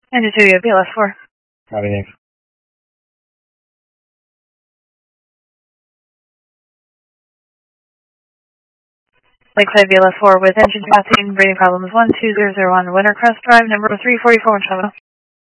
Engine 2, you have BLS 4. Copy, thanks. Lakeside BLS 4 with engine passing, brain problems 12001, Wintercrest Drive, number 344 in Shelbyville.